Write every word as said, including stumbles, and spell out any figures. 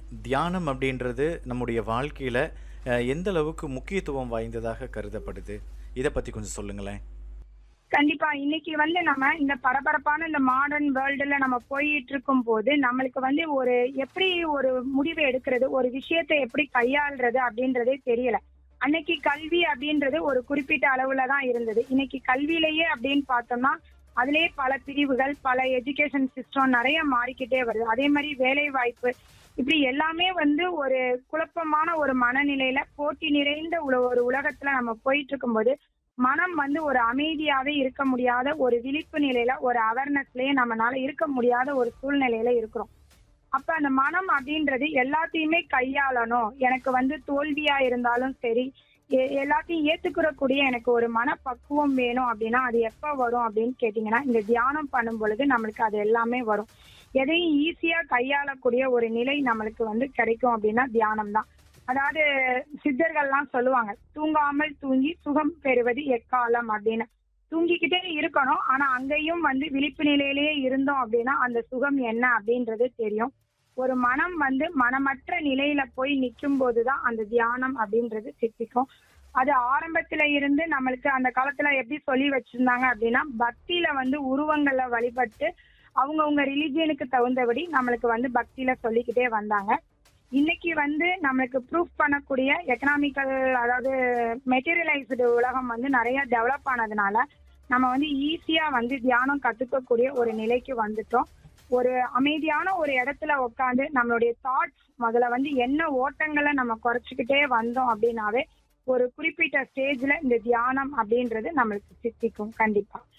தியானம் அப்படின்றது நம்முடைய வாழ்க்கையில அ எந்த அளவுக்கு முக்கியத்துவம் வாய்ந்ததாக கருதப்படுது? இத பத்தி கொஞ்சம் சொல்லுங்களேன். கண்டிப்பா. இன்னைக்கு வந்து நம்ம இந்த பரபரப்பான இந்த மாடர்ன் வேர்ல்டுல நம்ம போயிட்டு இருக்கும்போது, நம்மளுக்கு வந்து ஒரு எப்படி ஒரு முடிவு எடுக்கிறது, ஒரு விஷயத்த எப்படி கையாள்றது அப்படின்றதே தெரியல. அன்னைக்கு கல்வி அப்படின்றது ஒரு குறிப்பிட்ட அளவுல தான் இருந்தது. இன்னைக்கு கல்வியிலேயே அப்படின்னு பார்த்தோம்னா, அதிலேயே பல பிரிவுகள், பல எஜுகேஷன் சிஸ்டம் நெறைய மாறிக்கிட்டே வருது. அதே மாரி வேலை வாய்ப்பு, இப்படி எல்லாமே வந்து ஒரு குழப்பமான ஒரு மனநிலையில போட்டி நிறைந்த உல ஒரு உலகத்துல நம்ம போயிட்டு இருக்கும்போது, மனம் வந்து ஒரு அமைதியாவே இருக்க முடியாத ஒரு விழிப்பு நிலையில, ஒரு அவேர்னஸ்லயே நம்மனால இருக்க முடியாத ஒரு சூழ்நிலையில இருக்கிறோம். அப்ப அந்த மனம் அப்படின்றது எல்லாத்தையுமே கையாளணும். எனக்கு வந்து தோல்வியா இருந்தாலும் சரி, எ எல்லாத்தையும் ஏத்துக்கிறக்கூடிய எனக்கு ஒரு மனப்பக்குவம் வேணும் அப்படின்னா, அது எப்ப வரும் அப்படின்னு கேட்டீங்கன்னா, இந்த தியானம் பண்ணும் பொழுது நம்மளுக்கு அது எல்லாமே வரும். எதையும் ஈஸியா கையாளக்கூடிய ஒரு நிலை நம்மளுக்கு வந்து கிடைக்கும் அப்படின்னா தியானம் தான். அதாவது சித்தர்கள்லாம் சொல்லுவாங்க, "தூங்காமல் தூங்கி சுகம் பெறுவது எக்காலம்" அப்படின்னு. தூங்கிக்கிட்டே இருக்கணும். ஆனா அங்கேயும் வந்து விழிப்பு நிலையிலேயே இருந்தோம் அப்படின்னா, அந்த சுகம் என்ன அப்படின்றது தெரியும். ஒரு மனம் வந்து மனமற்ற நிலையில போய் நிக்கும்போது தான் அந்த தியானம் அப்படின்றது சித்திக்கும். அது ஆரம்பத்துல இருந்து நம்மளுக்கு அந்த காலத்துல எப்படி சொல்லி வச்சிருந்தாங்க அப்படின்னா, பக்தியில வந்து உருவங்கள வழிபட்டு, அவங்கவங்க ரிலிஜியனுக்கு தகுந்தபடி நம்மளுக்கு வந்து பக்தியில சொல்லிக்கிட்டே வந்தாங்க. இன்னைக்கு வந்து நம்மளுக்கு ப்ரூஃப் பண்ணக்கூடிய எக்கனாமிக்கல் அதாவது மெட்டீரியலைஸ்டு உலகம் வந்து நெறைய டெவலப் ஆனதுனால, நம்ம வந்து ஈஸியா வந்து தியானம் கத்துக்கக்கூடிய ஒரு நிலைக்கு வந்துட்டோம். ஒரு அமைதியான ஒரு இடத்துல உட்காந்து நம்மளுடைய தாட்ஸ் முதல்ல வந்து என்ன ஓட்டங்கள நம்ம குறைச்சுக்கிட்டே வந்தோம் அப்படின்னாவே, ஒரு குறிப்பிட்ட ஸ்டேஜ்ல இந்த தியானம் அப்படின்றது நம்மளுக்கு சித்திக்கும் கண்டிப்பா.